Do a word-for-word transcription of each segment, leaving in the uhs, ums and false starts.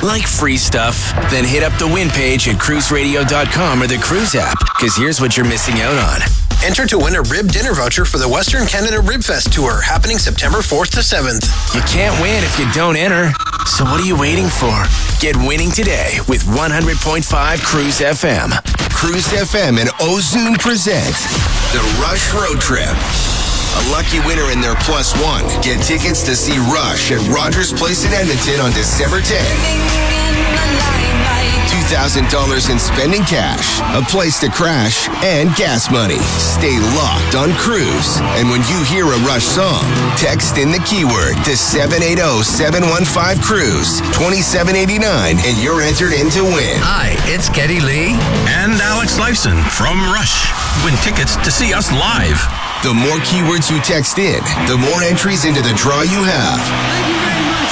Like free stuff? Then hit up the win page at cruise radio dot com or the Cruise app, because here's what you're missing out on. Enter to win a rib dinner voucher for the Western Canada Rib Fest Tour, happening September fourth to seventh. You can't win if you don't enter. So what are you waiting for? Get winning today with one hundred point five Cruise F M. Cruise F M and Ozune present the Rush Road Trip. A lucky winner in their plus one. Get tickets to see Rush at Rogers Place in Edmonton on December tenth. two thousand dollars in spending cash, a place to crash, and gas money. Stay locked on Cruise. And when you hear a Rush song, text in the keyword to seven eight zero, seven one five, Cruise, twenty-seven eighty-nine, and you're entered in to win. Hi, it's Geddy Lee and Alex Lifeson from Rush. Win tickets to see us live. The more keywords you text in, the more entries into the draw you have. Thank you very much.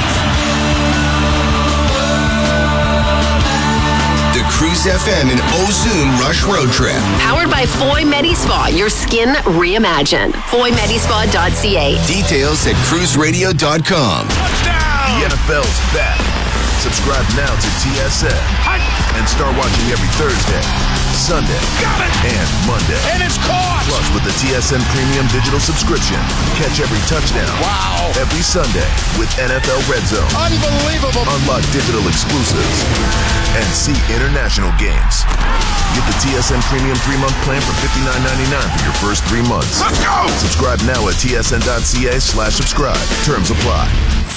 The Cruise F M and Ozune Rush Road Trip. Powered by Foy Medi-Spa, your skin reimagined. foy medispa dot c a. Details at cruise radio dot com. Touchdown! The N F L's back. Subscribe now to T S N and start watching every Thursday, Sunday, and Monday. And it's caught! Plus, with the T S N Premium Digital subscription, catch every touchdown. Wow! Every Sunday with N F L Red Zone. Unbelievable! Unlock digital exclusives and see international games. Get the T S N Premium three-month plan for fifty-nine ninety-nine for your first three months. Let's go! Subscribe now at T S N dot C A slash subscribe. Terms apply.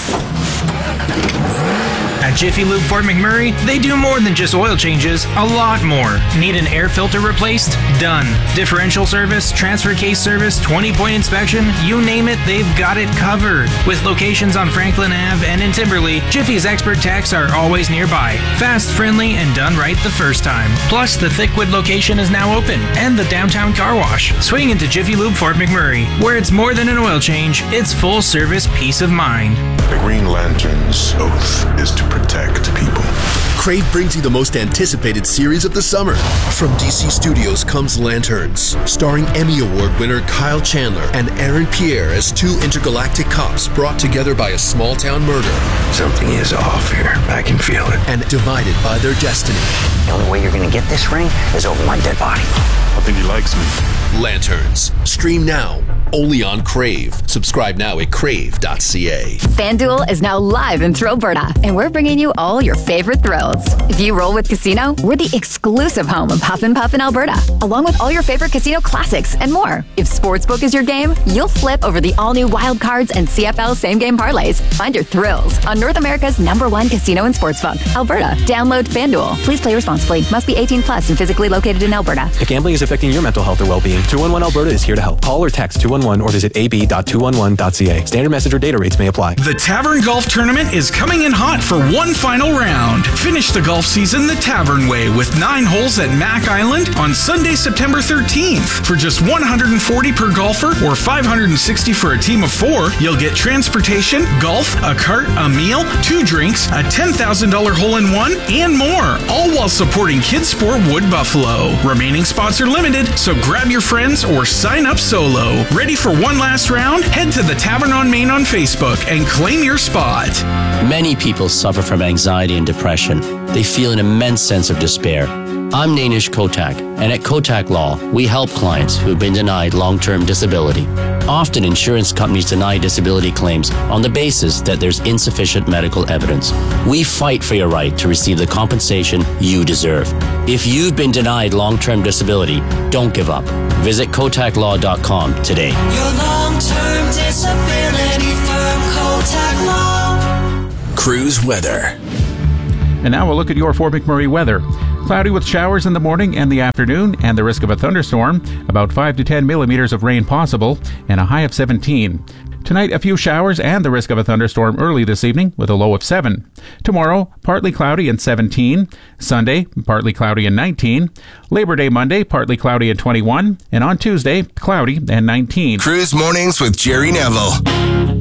At Jiffy Lube Fort McMurray, they do more than just oil changes, a lot more. Need an air filter replaced? Done. Differential service, transfer case service, twenty-point inspection, you name it, they've got it covered. With locations on Franklin Avenue and in Timberley, Jiffy's expert techs are always nearby. Fast, friendly, and done right the first time. Plus, the Thickwood location is now open, and the downtown car wash. Swing into Jiffy Lube Fort McMurray, where it's more than an oil change, it's full service peace of mind. The Green Lantern's oath is to protect people. Crave brings you the most anticipated series of the summer. From D C Studios comes Lanterns, starring Emmy Award winner Kyle Chandler and Aaron Pierre as two intergalactic cops brought together by a small-town murder. Something is off here. I can feel it. And divided by their destiny. The only way you're going to get this ring is over my dead body. I think he likes me. Lanterns. Stream now. Only on Crave. Subscribe now at crave dot c a. FanDuel is now live in Thrillberta, and we're bringing you all your favorite thrills. If you roll with Casino, we're the exclusive home of Huff and Puff in Alberta, along with all your favorite casino classics and more. If Sportsbook is your game, you'll flip over the all-new Wild Cards and C F L same-game parlays. Find your thrills on North America's number one casino and sportsbook, Alberta. Download FanDuel. Please play responsibly. Must be eighteen plus and physically located in Alberta. If gambling is affecting your mental health or well-being, two one one Alberta is here to help. Call or text two one one or visit a b dot two one one dot c a. Standard message or data rates may apply. The Tavern Golf Tournament is coming in hot for one final round. Finish the golf season the Tavern way with nine holes at Mac Island on Sunday, September thirteenth. For just one hundred forty per golfer or five hundred sixty for a team of four, you'll get transportation, golf, a cart, a meal, two drinks, a ten thousand dollars hole-in-one, and more, all while supporting Kids Sport Wood Buffalo. Remaining spots are limited, so grab your friends or sign up solo. Ready for one last round? Head to the Tavern on Main on Facebook and claim your spot. Many people suffer from anxiety and depression. They feel an immense sense of despair. I'm Nainish Kotak, and at Kotak Law, we help clients who have been denied long-term disability. Often, insurance companies deny disability claims on the basis that there's insufficient medical evidence. We fight for your right to receive the compensation you deserve. If you've been denied long-term disability, don't give up. Visit kotak law dot com today. Your long-term disability firm, Kotak Law. Cruise weather. And now we'll look at your Fort McMurray weather. Cloudy with showers in the morning and the afternoon, and the risk of a thunderstorm. About five to ten millimeters of rain possible, and a high of seventeen. Tonight, a few showers and the risk of a thunderstorm early this evening with a low of seven. Tomorrow, partly cloudy and seventeen. Sunday, partly cloudy and nineteen. Labor Day Monday, partly cloudy and twenty-one. And on Tuesday, cloudy and nineteen. Cruise Mornings with Jerry Neville.